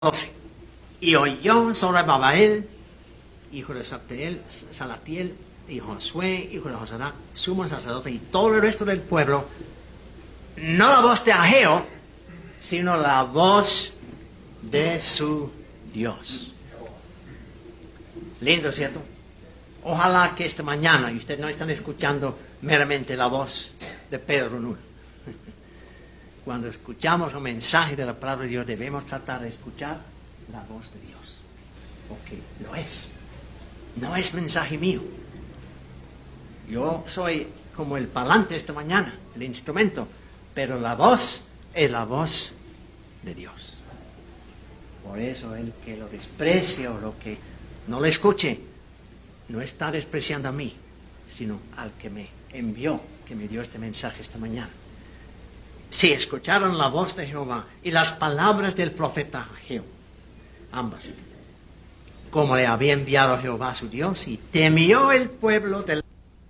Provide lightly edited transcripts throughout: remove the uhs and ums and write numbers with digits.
12. Y oyó Zorobabel, hijo de Salatiel, y Josué, hijo de Josadac, sumo sacerdote, y todo el resto del pueblo, no la voz de Ageo, sino la voz de su Dios. Lindo, ¿cierto? Ojalá que esta mañana, y ustedes no están escuchando meramente la voz de Pedro Nuno. Cuando escuchamos un mensaje de la palabra de Dios, debemos tratar de escuchar la voz de Dios. Porque lo es. No es mensaje mío. Yo soy como el parlante esta mañana, el instrumento. Pero la voz es la voz de Dios. Por eso el que lo desprecie o lo que no lo escuche, no está despreciando a mí, sino al que me envió, que me dio este mensaje esta mañana. Si escucharon la voz de Jehová y las palabras del profeta Ageo, ambas, como le había enviado Jehová su Dios, y temió el pueblo del...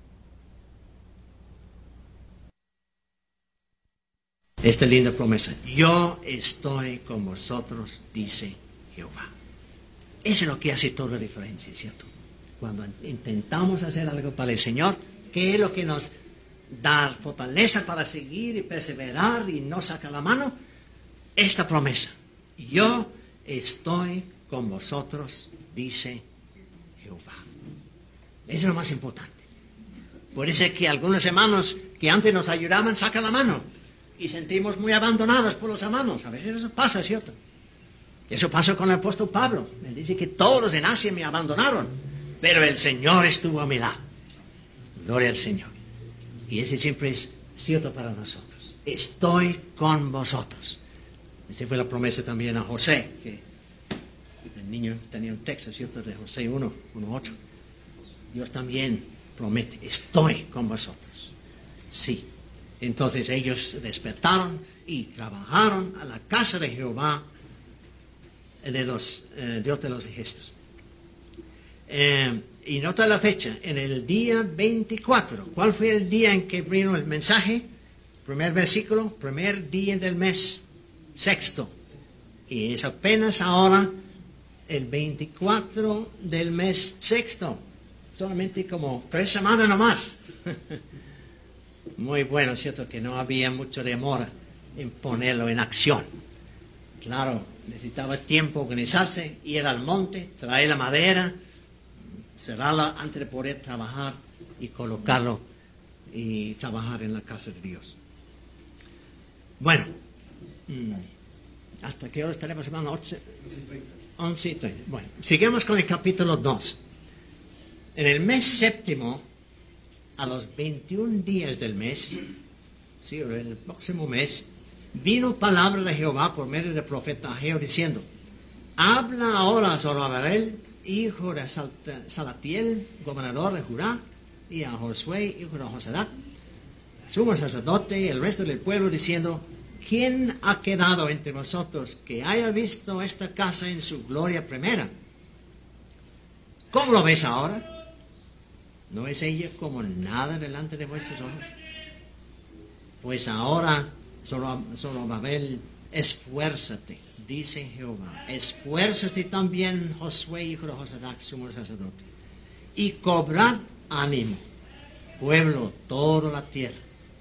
Esta linda promesa: yo estoy con vosotros, dice Jehová. Eso es lo que hace toda la diferencia, ¿cierto? Cuando intentamos hacer algo para el Señor, ¿qué es lo que nos da fortaleza para seguir y perseverar y no sacar la mano? Esta promesa: yo estoy con vosotros, dice Jehová. Eso es lo más importante. Puede ser que algunos hermanos que antes nos ayudaban sacan la mano y sentimos muy abandonados por los hermanos. A veces eso pasa, ¿cierto? Eso pasó con el apóstol Pablo. Él dice que todos en Asia me abandonaron, pero el Señor estuvo a mi lado. Gloria al Señor. Y ese siempre es cierto para nosotros. Estoy con vosotros. Esta fue la promesa también a José, que el niño tenía un texto, ¿cierto? De José 1:8. Dios también promete: estoy con vosotros. Sí. Entonces ellos despertaron y trabajaron a la casa de Jehová, Dios de los ejércitos. Y nota la fecha: en el día 24. ¿Cuál fue el día en que vino el mensaje? Primer versículo: primer día del mes sexto. Y es apenas ahora el 24 del mes sexto. Solamente como 3 semanas nomás. Muy bueno, ¿cierto? Que no había mucho demora en ponerlo en acción. Claro, necesitaba tiempo organizarse, ir al monte, traer la madera, cerrarla antes de poder trabajar y colocarlo y trabajar en la casa de Dios. Bueno, ¿hasta qué hora estaremos, hermano? 11:30. Bueno, seguimos con el capítulo 2. En el mes séptimo, a los 21 días del mes, sí, el próximo mes, vino palabra de Jehová por medio del profeta Ageo diciendo: habla ahora a Zorobabel, hijo de Salatiel, gobernador de Judá, y a Josué, hijo de Josadac, sumo sacerdote, y el resto del pueblo, diciendo: ¿quién ha quedado entre vosotros que haya visto esta casa en su gloria primera? ¿Cómo lo ves ahora? ¿No es ella como nada delante de vuestros ojos? Pues ahora, Zorobabel, esfuérzate, dice Jehová. Esfuérzate también, Josué, hijo de Josadac, sumo sacerdote. Y cobrad ánimo, pueblo, toda la tierra,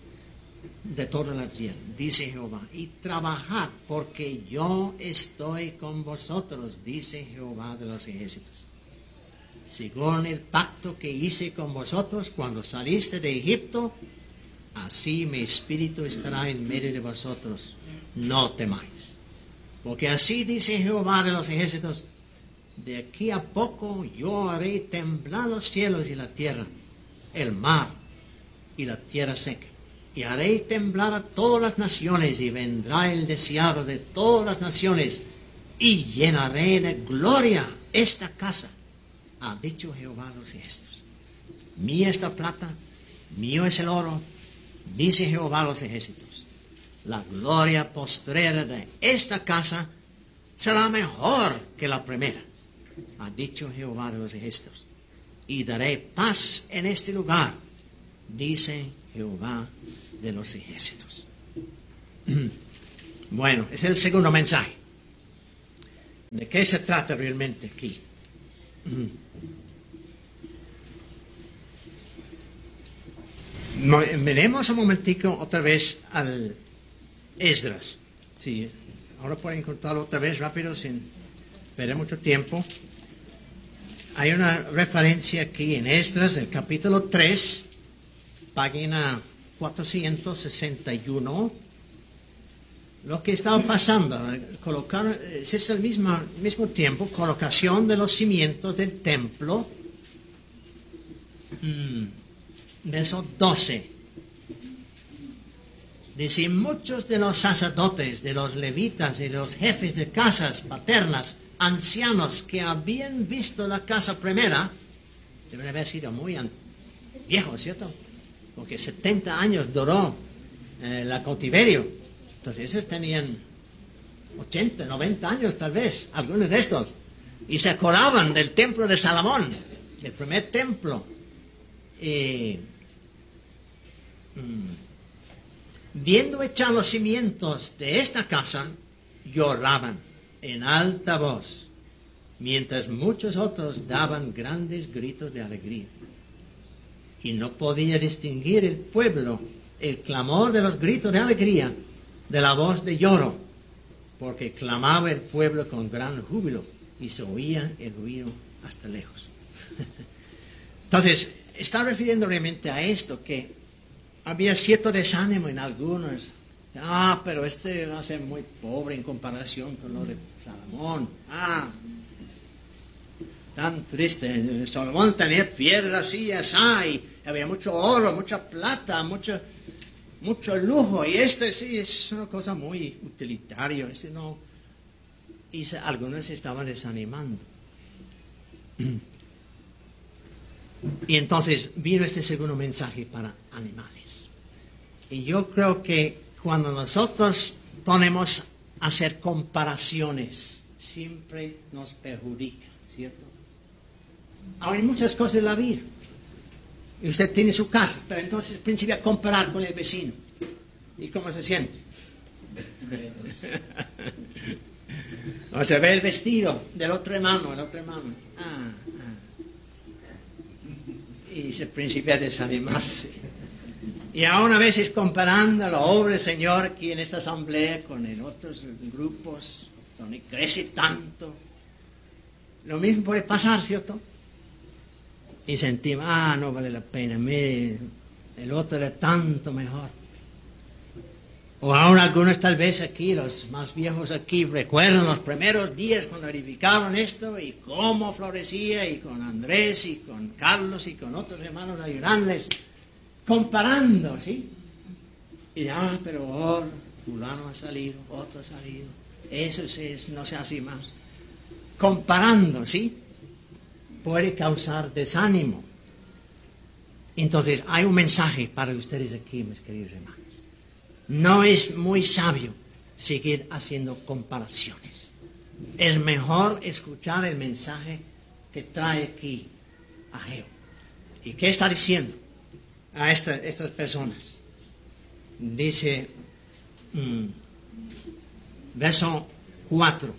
de toda la tierra, dice Jehová. Y trabajad, porque yo estoy con vosotros, dice Jehová de los ejércitos. Según el pacto que hice con vosotros cuando saliste de Egipto, así mi espíritu estará en medio de vosotros. No temáis. Porque así dice Jehová de los ejércitos: de aquí a poco yo haré temblar los cielos y la tierra, el mar y la tierra seca. Y haré temblar a todas las naciones, y vendrá el deseado de todas las naciones, y llenaré de gloria esta casa, ha dicho Jehová de los ejércitos. Mía es la plata, mío es el oro, dice Jehová de los ejércitos. La gloria postrera de esta casa será mejor que la primera, ha dicho Jehová de los ejércitos. Y daré paz en este lugar, dice Jehová de los ejércitos. Bueno, es el segundo mensaje. ¿De qué se trata realmente aquí? Miremos un momentico otra vez al Esdras. Sí, ahora pueden encontrarlo otra vez rápido sin perder mucho tiempo. Hay una referencia aquí en Esdras, el capítulo 3, página 461. Lo que estaba pasando, es el mismo tiempo, colocación de los cimientos del templo. Verso 12. Dice, muchos de los sacerdotes, de los levitas y de los jefes de casas paternas, ancianos que habían visto la casa primera, deben haber sido muy viejos, ¿cierto? Porque 70 años duró la cautiverio. Entonces esos tenían 80, 90 años tal vez, algunos de estos. Y se acordaban del templo de Salomón, el primer templo. Viendo echar los cimientos de esta casa, lloraban en alta voz, mientras muchos otros daban grandes gritos de alegría. Y no podía distinguir el pueblo el clamor de los gritos de alegría de la voz de lloro, porque clamaba el pueblo con gran júbilo y se oía el ruido hasta lejos. Entonces, está refiriendo realmente a esto, que había cierto desánimo en algunos. Pero este va a ser muy pobre en comparación con lo de Salomón. Tan triste. Salomón tenía piedras así y así, y había mucho oro, mucha plata, mucho lujo. Y este sí es una cosa muy utilitaria. Este no. Y algunos se estaban desanimando. Y entonces vino este segundo mensaje para animales. Y yo creo que cuando nosotros ponemos a hacer comparaciones, siempre nos perjudica, ¿cierto? Ahora hay muchas cosas en la vida. Y usted tiene su casa, pero entonces principia a comparar con el vecino. ¿Y cómo se siente? O se ve el vestido del otro hermano, y se principia a desanimarse. Y aún a veces comparando a la obra del Señor aquí en esta asamblea con en otros grupos donde crece tanto, lo mismo puede pasar, ¿cierto? Y sentimos, no vale la pena, el otro era tanto mejor. O ahora algunos tal vez aquí, los más viejos aquí, recuerdan los primeros días cuando edificaron esto y cómo florecía, y con Andrés y con Carlos y con otros hermanos ayudanles, comparando, ¿sí? Y pero ahora fulano ha salido, otro ha salido, eso no se hace más. Comparando, ¿sí? Puede causar desánimo. Entonces, hay un mensaje para ustedes aquí, mis queridos hermanos. No es muy sabio seguir haciendo comparaciones. Es mejor escuchar el mensaje que trae aquí Ageo. ¿Y qué está diciendo a estas personas? Dice, verso 4.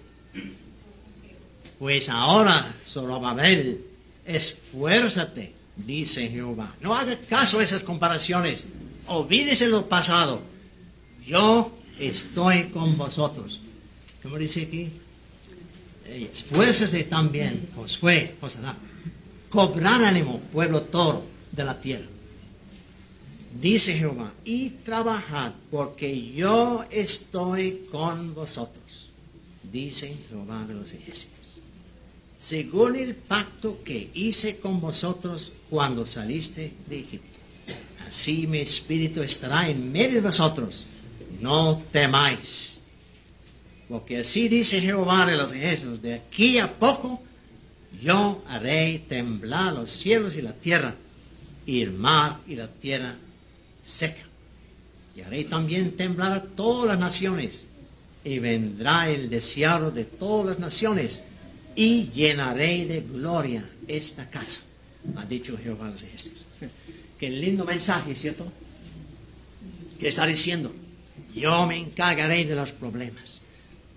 Pues ahora, Zorobabel, esfuérzate, dice Jehová. No haga caso a esas comparaciones. Olvídese lo pasado. Yo estoy con vosotros. ¿Cómo dice aquí? Esfuérzate también, Josué, Josana. Cobrar ánimo, pueblo todo de la tierra. Dice Jehová, y trabajad, porque yo estoy con vosotros. Dice Jehová de los ejércitos. Según el pacto que hice con vosotros cuando saliste de Egipto. Así mi espíritu estará en medio de vosotros. No temáis. Porque así dice Jehová de los ejércitos, de aquí a poco yo haré temblar los cielos y la tierra, y el mar y la tierra seca. Y haré también temblar a todas las naciones, y vendrá el deseado de todas las naciones, y llenaré de gloria esta casa, ha dicho Jehová de los ejércitos. Qué lindo mensaje, ¿cierto? ¿Qué está diciendo? Yo me encargaré de los problemas.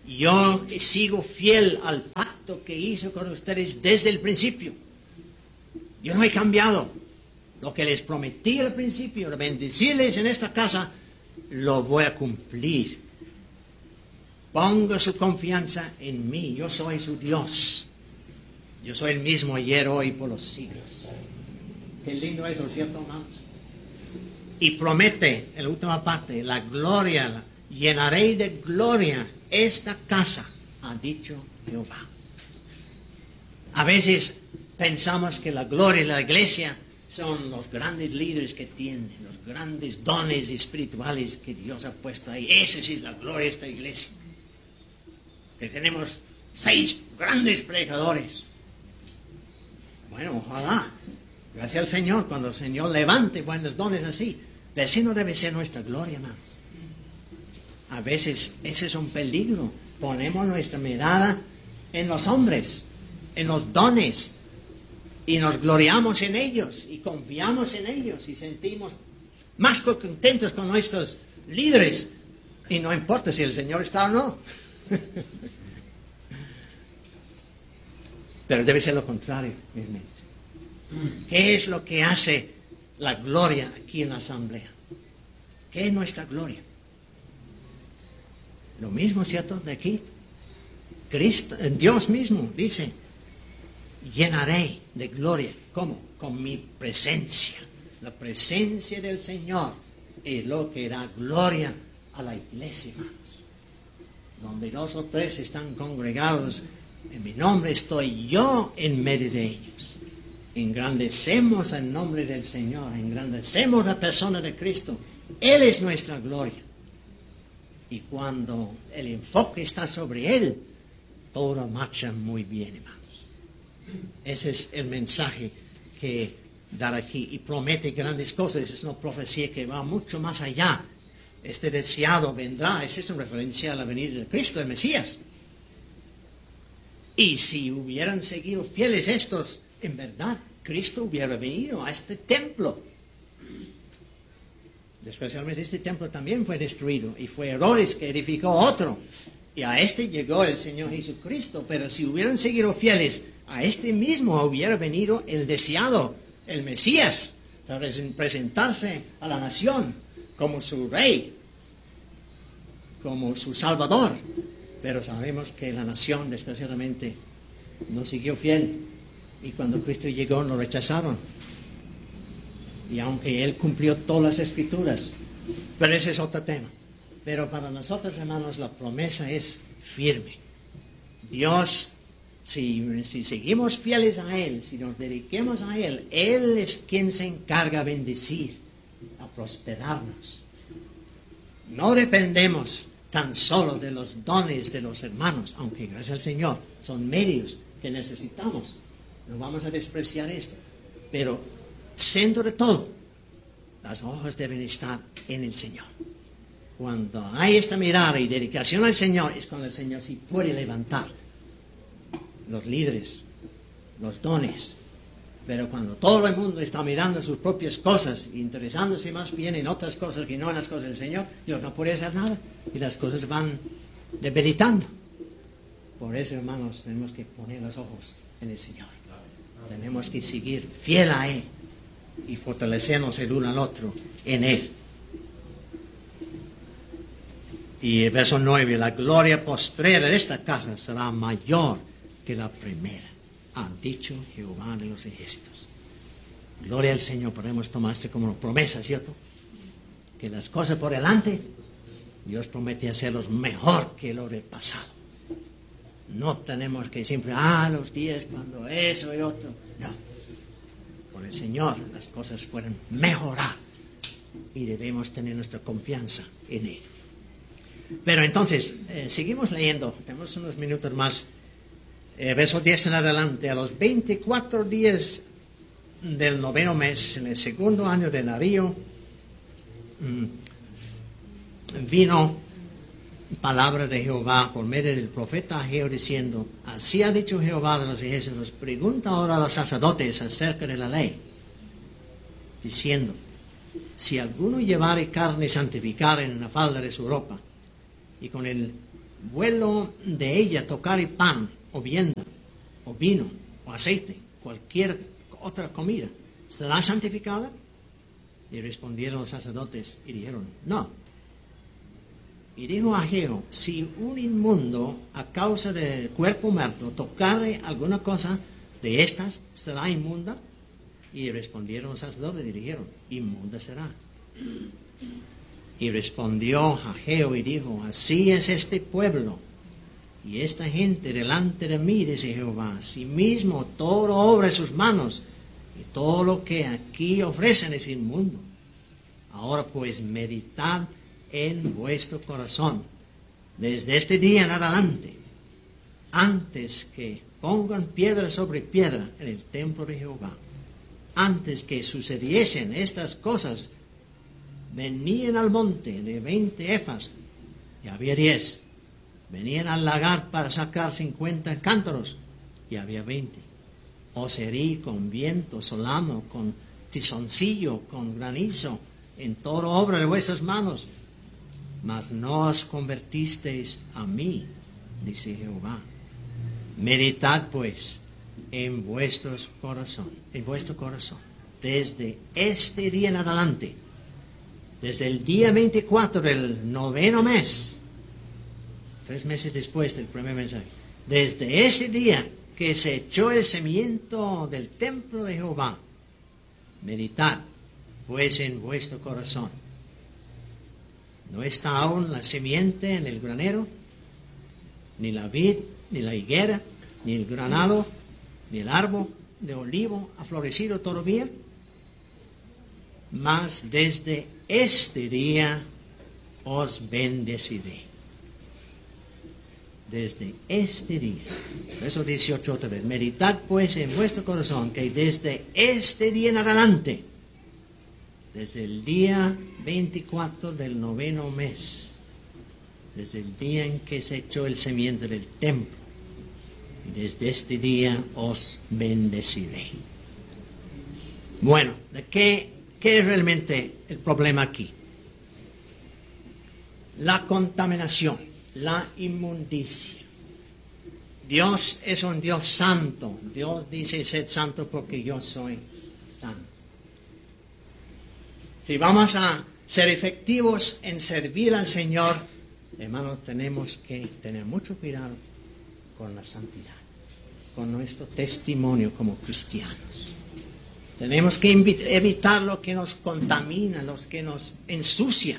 Yo sigo fiel al pacto que hizo con ustedes desde el principio. Yo no he cambiado. Lo que les prometí al principio, de bendecirles en esta casa, lo voy a cumplir. Ponga su confianza en mí. Yo soy su Dios. Yo soy el mismo ayer, hoy, por los siglos. Qué lindo eso, ¿cierto, hermanos? Y promete, en la última parte, la gloria, llenaré de gloria esta casa, ha dicho Jehová. A veces pensamos que la gloria de la iglesia son los grandes líderes que tienen, los grandes dones espirituales que Dios ha puesto ahí. Esa sí es la gloria de esta iglesia. Que tenemos 6 grandes predicadores. Bueno, ojalá. Gracias al Señor, cuando el Señor levante buenos dones así. Pero así no debe ser nuestra gloria, hermanos. A veces ese es un peligro. Ponemos nuestra mirada en los hombres, en los dones, y nos gloriamos en ellos, y confiamos en ellos, y sentimos más contentos con nuestros líderes. Y no importa si el Señor está o no. Pero debe ser lo contrario, realmente. ¿Qué es lo que hace la gloria aquí en la asamblea? ¿Qué es nuestra gloria? Lo mismo, ¿cierto? De aquí. Cristo, Dios mismo dice, llenaré de gloria. ¿Cómo? Con mi presencia. La presencia del Señor es lo que da gloria a la iglesia, hermanos. Donde 2 o 3 están congregados en mi nombre, estoy yo en medio de ellos. Engrandecemos el nombre del Señor, engrandecemos la persona de Cristo. Él es nuestra gloria. Y cuando el enfoque está sobre Él, todo marcha muy bien, hermanos. Ese es el mensaje que dar aquí. Y promete grandes cosas. Es una profecía que va mucho más allá. Este deseado vendrá. Esa es una referencia a la venida de Cristo, el Mesías. Y si hubieran seguido fieles estos, en verdad, Cristo hubiera venido a este templo. Especialmente este templo también fue destruido. Y fue Herodes que edificó otro. Y a este llegó el Señor Jesucristo. Pero si hubieran seguido fieles, a este mismo hubiera venido el deseado, el Mesías, para presentarse a la nación como su rey, como su salvador. Pero sabemos que la nación, desgraciadamente, no siguió fiel. Y cuando Cristo llegó, lo rechazaron. Y aunque Él cumplió todas las escrituras, pero ese es otro tema. Pero para nosotros, hermanos, la promesa es firme. Dios, si seguimos fieles a Él, si nos dediquemos a Él, Él es quien se encarga a bendecir, a prosperarnos. No dependemos tan solo de los dones de los hermanos, aunque gracias al Señor son medios que necesitamos. No vamos a despreciar esto. Pero, centro de todo, las ojos deben estar en el Señor. Cuando hay esta mirada y dedicación al Señor, es cuando el Señor sí puede levantar los líderes, los dones. Pero cuando todo el mundo está mirando sus propias cosas, interesándose más bien en otras cosas que no en las cosas del Señor, Dios no puede hacer nada y las cosas van debilitando. Por eso, hermanos, tenemos que poner los ojos en el Señor. Tenemos que seguir fiel a Él y fortalecernos el uno al otro en Él. Y el verso 9, la gloria postrera de esta casa será mayor que la primera, ha dicho Jehová de los ejércitos. Gloria al Señor, podemos tomar esto como promesa, ¿cierto? Que las cosas por delante, Dios promete hacerlos mejor que lo del pasado. No tenemos que siempre, los días cuando eso y otro. No. Con el Señor las cosas pueden mejorar y debemos tener nuestra confianza en Él. Pero entonces, seguimos leyendo. Tenemos unos minutos más. Verso 10 en adelante. A los 24 días del 9º mes, en el 2º año de Darío, vino palabra de Jehová por medio del profeta Ageo diciendo: así ha dicho Jehová de los ejércitos, pregunta ahora a los sacerdotes acerca de la ley, diciendo: si alguno llevare carne santificada en la falda de su ropa, y con el vuelo de ella tocare pan, o vianda, o vino, o aceite, cualquier otra comida, ¿será santificada? Y respondieron los sacerdotes y dijeron, no. Y dijo Ageo, si un inmundo a causa del cuerpo muerto tocare alguna cosa de estas, ¿será inmunda? Y respondieron los sacerdotes y dijeron, inmunda será. Y respondió Ageo y dijo, así es este pueblo y esta gente delante de mí, dice Jehová, asimismo todo obra de sus manos, y todo lo que aquí ofrecen es inmundo. Ahora pues meditad en vuestro corazón, desde este día en adelante, antes que pongan piedra sobre piedra en el templo de Jehová, antes que sucediesen estas cosas, venían al monte de 20 efas, y había 10. Venían al lagar para sacar 50 cántaros, y había 20. Os herí con viento solano, con tizoncillo, con granizo, en toda obra de vuestras manos, mas no os convertisteis a mí, dice Jehová. Meditad pues en vuestro corazón, desde este día en adelante, desde el día 24 del 9º mes, 3 meses después del primer mensaje, desde ese día que se echó el cimiento del templo de Jehová, meditad pues en vuestro corazón. ¿No está aún la simiente en el granero? Ni la vid, ni la higuera, ni el granado, ni el árbol de olivo ha florecido todavía. Mas desde este día os bendeciré. Desde este día. Verso 18 otra vez. Meditad pues en vuestro corazón que desde este día en adelante, desde el día 24 del 9º mes, desde el día en que se echó el cimiento del templo, y desde este día os bendeciré. Bueno, ¿de qué es realmente el problema aquí? La contaminación, la inmundicia. Dios es un Dios santo. Dios dice, sed santo porque yo soy santo. Si vamos a ser efectivos en servir al Señor, hermanos, tenemos que tener mucho cuidado con la santidad, con nuestro testimonio como cristianos. Tenemos que evitar lo que nos contamina, lo que nos ensucia.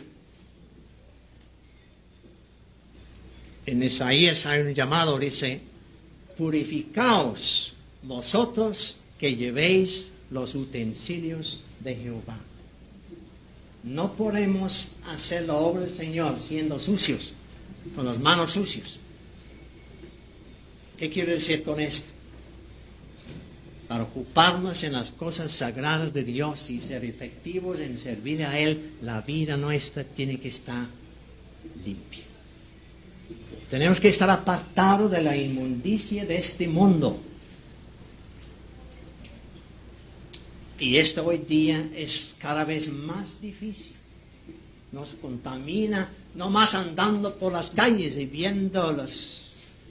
En Isaías hay un llamado, dice, purificaos vosotros que llevéis los utensilios de Jehová. No podemos hacer la obra del Señor siendo sucios, con las manos sucias. ¿Qué quiere decir con esto? Para ocuparnos en las cosas sagradas de Dios y ser efectivos en servir a Él, la vida nuestra tiene que estar limpia. Tenemos que estar apartados de la inmundicia de este mundo. Y esto hoy día es cada vez más difícil. Nos contamina, no más andando por las calles y viendo los,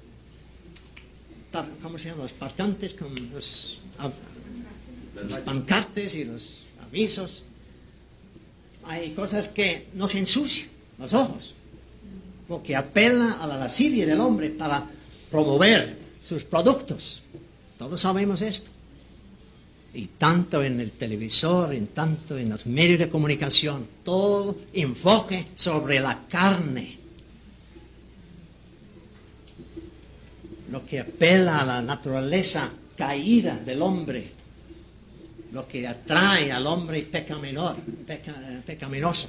¿cómo se llaman? Los parcantes con los pancartes y los avisos. Hay cosas que nos ensucian los ojos, porque apela a la lascivia del hombre para promover sus productos. Todos sabemos esto. Y tanto en el televisor, tanto en los medios de comunicación, todo enfoque sobre la carne. Lo que apela a la naturaleza caída del hombre, lo que atrae al hombre pecaminoso.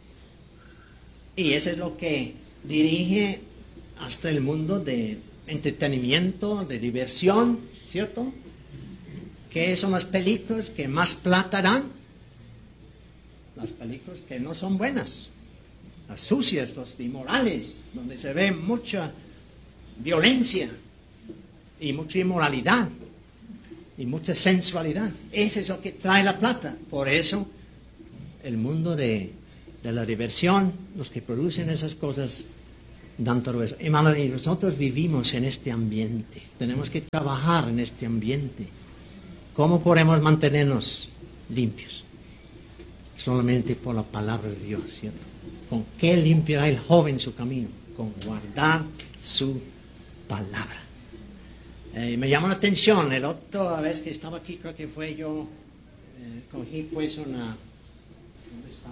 Y eso es lo que dirige hasta el mundo de entretenimiento, de diversión, ¿cierto? ¿Qué son las películas que más plata dan? Las películas que no son buenas, las sucias, los inmorales, donde se ve mucha violencia y mucha inmoralidad y mucha sensualidad. Eso es lo que trae la plata. Por eso el mundo de la diversión, los que producen esas cosas, dan todo eso. Hermanos, y nosotros vivimos en este ambiente. Tenemos que trabajar en este ambiente. ¿Cómo podemos mantenernos limpios? Solamente por la palabra de Dios, ¿cierto? ¿Con qué limpiará el joven su camino? Con guardar su palabra. Me llamó la atención, la otra vez que estaba aquí, creo que fue yo, cogí pues una... ¿Dónde está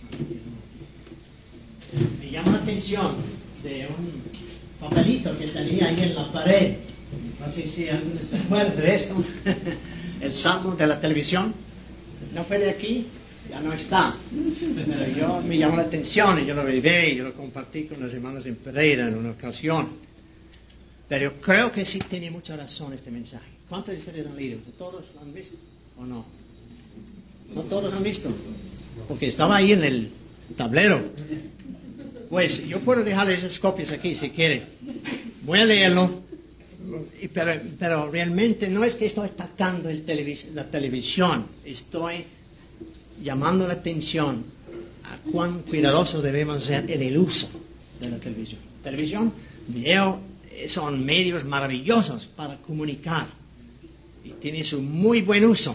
mi...? Me llamó la atención de un papelito que tenía ahí en la pared. No sé si alguno se acuerda de esto. El salmo de la televisión. ¿No fue de aquí? Ya no está. Pero yo me llamó la atención y yo lo vi y yo lo compartí con los hermanos en Pereira en una ocasión. Pero creo que sí tiene mucha razón este mensaje. ¿Cuántos de ustedes han leído? ¿Todos lo han visto o no? ¿No todos han visto? Porque estaba ahí en el tablero. Pues yo puedo dejarle esas copias aquí si quiere. Voy a leerlo. Pero realmente no es que estoy atacando la televisión. Estoy llamando la atención a cuán cuidadosos debemos ser en el uso de la televisión. Televisión, video, son medios maravillosos para comunicar y tiene su muy buen uso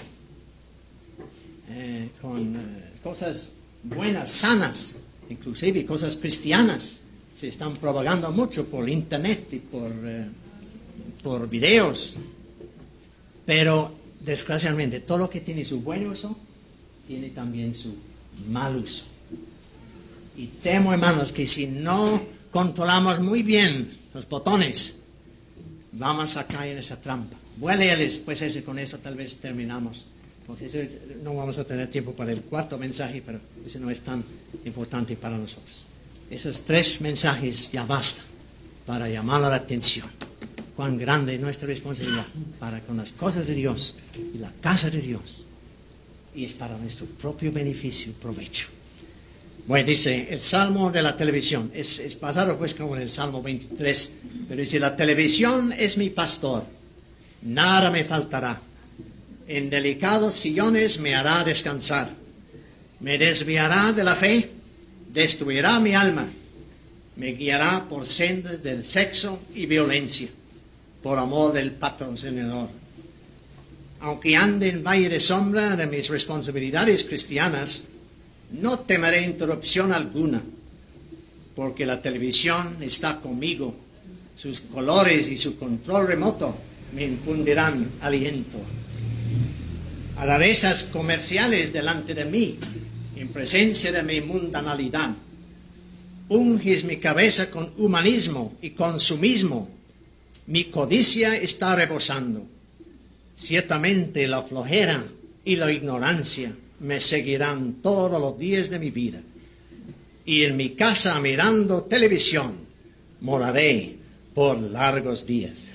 con cosas buenas, sanas, inclusive cosas cristianas. Se están propagando mucho por internet y por videos, pero desgraciadamente todo lo que tiene su buen uso tiene también su mal uso. Y temo, hermanos, que si no controlamos muy bien los botones, vamos a caer en esa trampa. Voy a leerles, pues con eso tal vez terminamos, porque no vamos a tener tiempo para el cuarto mensaje, pero ese no es tan importante para nosotros. Esos 3 mensajes ya bastan para llamar la atención. Cuán grande es nuestra responsabilidad para con las cosas de Dios y la casa de Dios. Y es para nuestro propio beneficio y provecho. Bueno, dice el Salmo de la televisión. Es pasado pues como en el Salmo 23. Pero dice, la televisión es mi pastor. Nada me faltará. En delicados sillones me hará descansar. Me desviará de la fe. Destruirá mi alma. Me guiará por sendas del sexo y violencia, por amor del patrocinador. Aunque ande en valle de sombra de mis responsabilidades cristianas, no temeré interrupción alguna, porque la televisión está conmigo. Sus colores y su control remoto me infundirán aliento. Rarezas comerciales delante de mí, en presencia de mi mundanalidad. Unges mi cabeza con humanismo y consumismo. Mi codicia está rebosando. Ciertamente la flojera y la ignorancia me seguirán todos los días de mi vida. Y en mi casa mirando televisión moraré por largos días.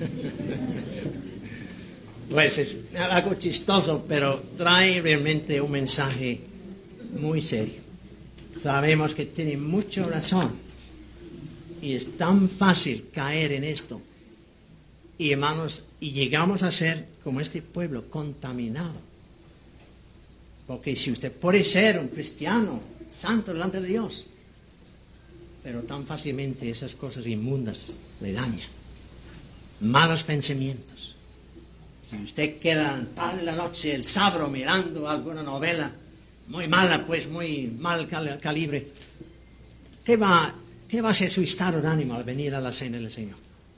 Pues es algo chistoso, pero trae realmente un mensaje muy serio. Sabemos que tiene mucha razón y es tan fácil caer en esto. Y hermanos, y llegamos a ser como este pueblo contaminado. Porque si usted puede ser un cristiano santo delante de Dios, pero tan fácilmente esas cosas inmundas le dañan. Malos pensamientos. Si usted queda tarde en la noche, el sábado, mirando alguna novela muy mala, pues muy mal calibre, ¿qué va a ser su estado de ánimo al venir a la cena del Señor?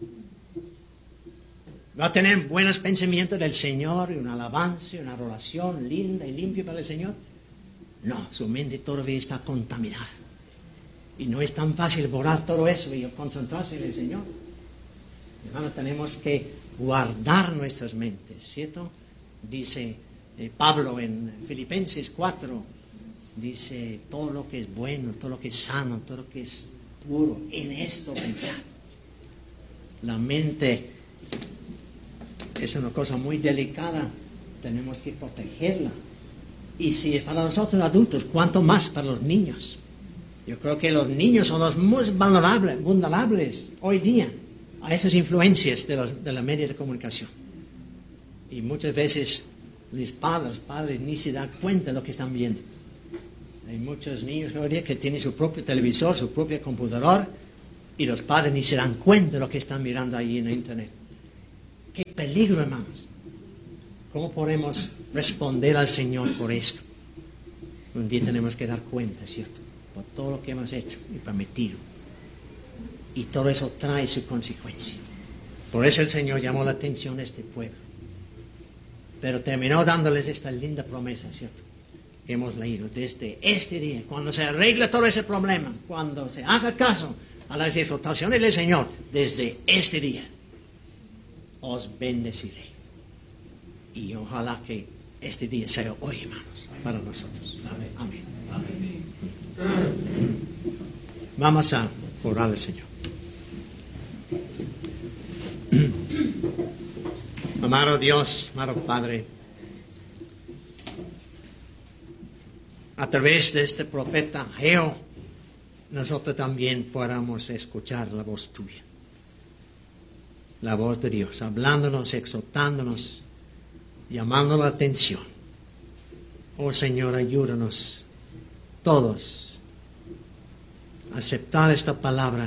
¿Va a tener buenos pensamientos del Señor y una alabanza, una oración linda y limpia para el Señor? No, su mente todavía está contaminada. Y no es tan fácil borrar todo eso y concentrarse en el Señor. Hermano, tenemos que guardar nuestras mentes, ¿cierto? Dice Pablo en Filipenses 4, dice, todo lo que es bueno, todo lo que es sano, todo lo que es puro, en esto pensar. La mente es una cosa muy delicada, tenemos que protegerla. Y si es para nosotros adultos, ¿cuánto más para los niños? Yo creo que los niños son los más vulnerables hoy día a esas influencias de la media de comunicación. Y muchas veces los padres ni se dan cuenta de lo que están viendo. Hay muchos niños hoy día que tienen su propio televisor, su propio computador, Y los padres ni se dan cuenta de lo que están mirando allí en la internet. ¡Qué peligro, hermanos! ¿Cómo podemos responder al Señor por esto? Un día tenemos que dar cuenta, ¿cierto? Por todo lo que hemos hecho y permitido. Y todo eso trae su consecuencia. Por eso el Señor llamó la atención de este pueblo. Pero terminó dándoles esta linda promesa, ¿cierto? Que hemos leído desde este día. Cuando se arregle todo ese problema, cuando se haga caso a las exhortaciones del Señor, desde este día, os bendeciré. Y ojalá que este día sea hoy, hermanos, para nosotros. Amén. Amén. Vamos a orar al Señor. Amado Dios, amado Padre, a través de este profeta Ageo, nosotros también podamos escuchar la voz tuya, la voz de Dios, hablándonos, exhortándonos, llamando la atención. Oh Señor, ayúdanos todos a aceptar esta palabra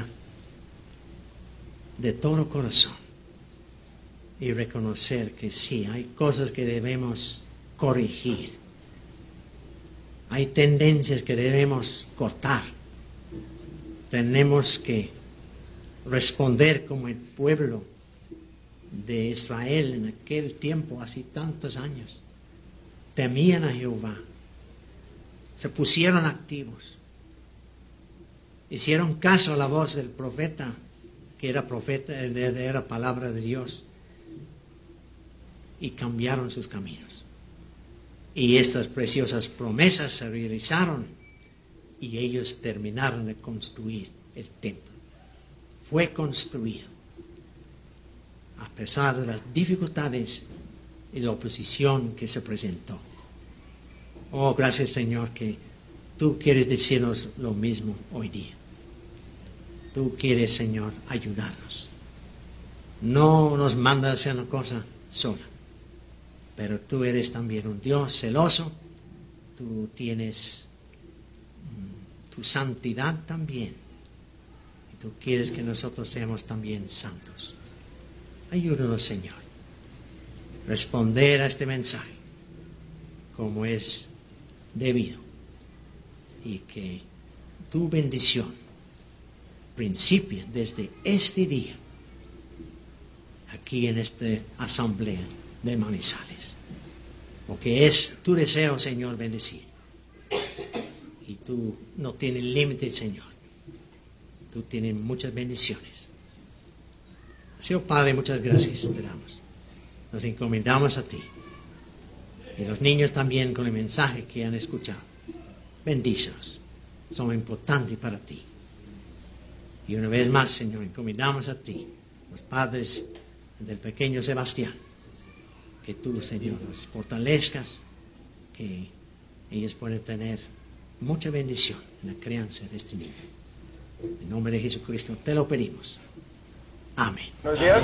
de todo corazón y reconocer que sí, hay cosas que debemos corregir, hay tendencias que debemos cortar. Tenemos que responder como el pueblo de Israel en aquel tiempo, hace tantos años. Temían a Jehová, se pusieron activos, hicieron caso a la voz del profeta, que era profeta, era palabra de Dios, y cambiaron sus caminos. Y estas preciosas promesas se realizaron y ellos terminaron de construir el templo. Fue construido a pesar de las dificultades y la oposición que se presentó. Oh, gracias Señor, que tú quieres decirnos lo mismo hoy día. Tú quieres, Señor, ayudarnos. No nos mandas a hacer una cosa sola, pero tú eres también un Dios celoso. Tú tienes tu santidad también. Y tú quieres que nosotros seamos también santos. Ayúdanos, Señor, responder a este mensaje como es debido. Y que tu bendición principie desde este día aquí en esta asamblea de Manizales. Porque es tu deseo, Señor, bendecir. Y tú no tienes límite, Señor. Tú tienes muchas bendiciones. Señor Padre, muchas gracias te damos. Nos encomendamos a ti. Y los niños también con el mensaje que han escuchado. Bendícelos. Son importantes para ti. Y una vez más, Señor, encomendamos a ti, los padres del pequeño Sebastián, que tú, Señor, los fortalezcas, que ellos pueden tener mucha bendición en la crianza de este niño. En nombre de Jesucristo te lo pedimos. Amén. Buenos días.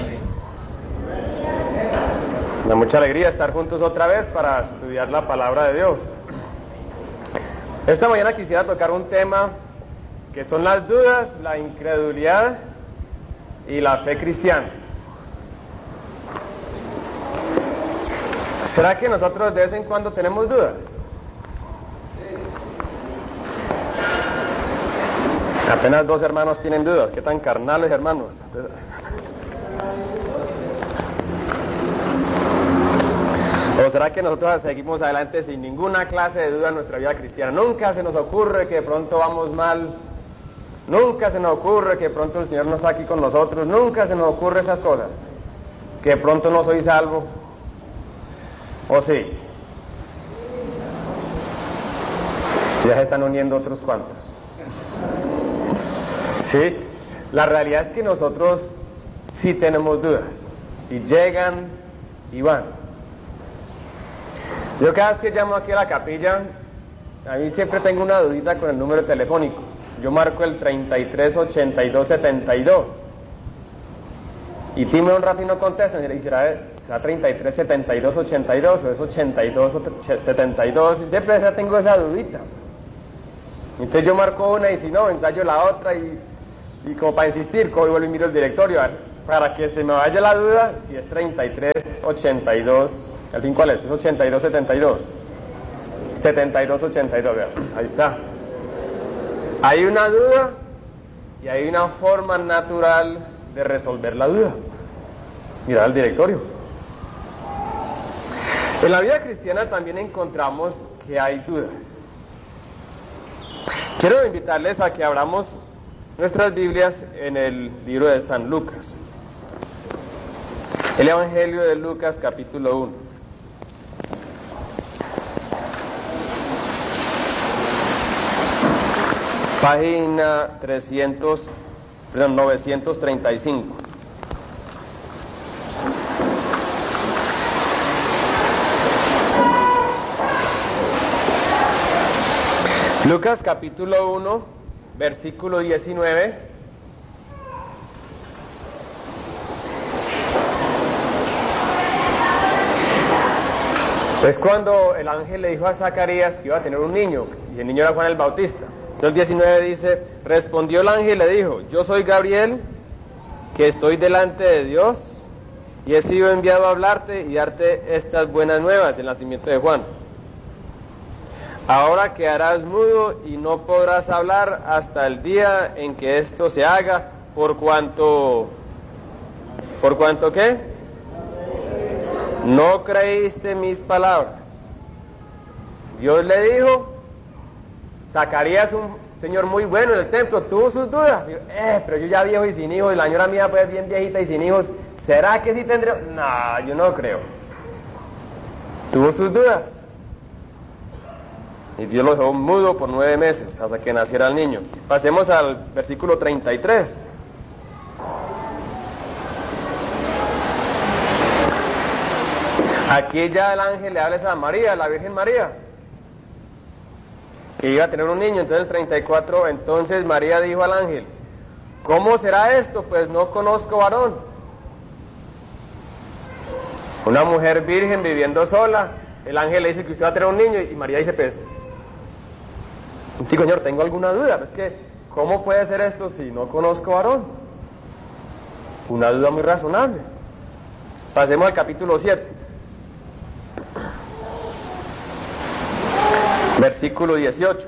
Me da mucha alegría estar juntos otra vez para estudiar la palabra de Dios. Esta mañana quisiera tocar un tema que son las dudas, la incredulidad y la fe cristiana. ¿Será que nosotros de vez en cuando tenemos dudas? Apenas 2 hermanos tienen dudas. ¿Qué tan carnales, hermanos? ¿O será que nosotros seguimos adelante sin ninguna clase de duda en nuestra vida cristiana? Nunca se nos ocurre que de pronto vamos mal. Nunca se nos ocurre que de pronto el Señor no está aquí con nosotros. Nunca se nos ocurre esas cosas. Que de pronto no soy salvo. ¿O sí? Ya se están uniendo otros cuantos. Sí, la realidad es que nosotros sí tenemos dudas. Y llegan y van. Yo cada vez que llamo aquí a la capilla, a mí siempre tengo una dudita con el número telefónico. Yo marco el 338272. Y Timbre un rato y no contesta. Y será 337282 o es 8272. Y siempre tengo esa dudita. Entonces yo marco una y si no, ensayo la otra y Y como para insistir, cojo y vuelvo y miro el directorio, a ver, para que se me vaya la duda, si es 3382, ¿al fin cuál es? Es 8272. 7282, vean, ahí está. Hay una duda y hay una forma natural de resolver la duda. Mirad el directorio. En la vida cristiana también encontramos que hay dudas. Quiero invitarles a que abramos nuestras Biblias en el libro de San Lucas. El Evangelio de Lucas, capítulo 1. Página 935. Lucas capítulo 1, versículo 19. Es cuando el ángel le dijo a Zacarías que iba a tener un niño, y el niño era Juan el Bautista. Entonces el 19 dice, respondió el ángel y le dijo, yo soy Gabriel, que estoy delante de Dios, y he sido enviado a hablarte y darte estas buenas nuevas del nacimiento de Juan. Ahora quedarás mudo y no podrás hablar hasta el día en que esto se haga, ¿por cuanto qué? No creíste mis palabras. Dios le dijo, Zacarías, un señor muy bueno en el templo, tuvo sus dudas. Digo, pero yo ya viejo y sin hijos, y la señora mía pues bien viejita y sin hijos, ¿será que sí tendré? No, yo no creo. Tuvo sus dudas. Y Dios lo dejó mudo por 9 meses, hasta que naciera el niño. Pasemos al versículo 33. Aquí ya el ángel le habla a María, la Virgen María, que iba a tener un niño. Entonces el 34, entonces María dijo al ángel, ¿cómo será esto? Pues no conozco varón. Una mujer virgen viviendo sola, el ángel le dice que usted va a tener un niño, y María dice, pues, sí, señor, tengo alguna duda, es que, ¿cómo puede ser esto si no conozco varón? Una duda muy razonable. Pasemos al capítulo 7. Versículo 18.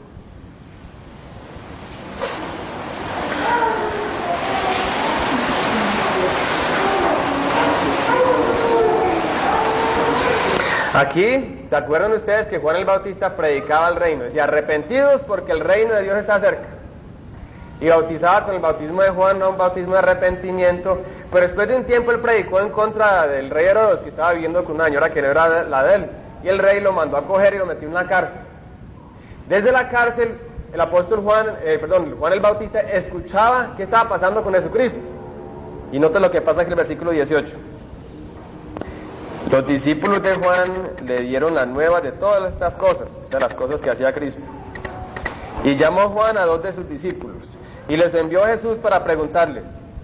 Aquí, ¿se acuerdan ustedes que Juan el Bautista predicaba el reino? Decía, arrepentidos porque el reino de Dios está cerca. Y bautizaba con el bautismo de Juan, no un bautismo de arrepentimiento. Pero después de un tiempo él predicó en contra del rey Herodes, que estaba viviendo con una señora que no era la de él. Y el rey lo mandó a coger y lo metió en una cárcel. Desde la cárcel, el apóstol Juan el Bautista escuchaba qué estaba pasando con Jesucristo. Y nota lo que pasa aquí en el versículo 18. Los discípulos de Juan le dieron las nuevas de todas estas cosas, o sea, las cosas que hacía Cristo. Y llamó Juan a 2 de sus discípulos, y les envió a Jesús para preguntarle,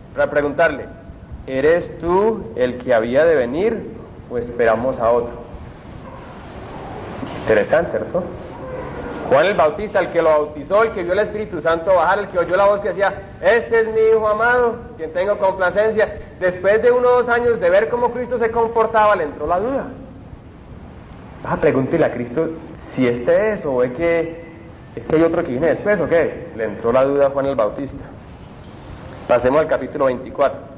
¿eres tú el que había de venir o esperamos a otro? Interesante, ¿cierto? Juan el Bautista, el que lo bautizó, el que vio el Espíritu Santo bajar, el que oyó la voz que decía, este es mi Hijo amado, quien tengo complacencia. Después de 1 o 2 años de ver cómo Cristo se comportaba, le entró la duda. Pregúntele a Cristo si este es, o ve que hay otro que viene después, ¿o qué? Le entró la duda a Juan el Bautista. Pasemos al capítulo 24.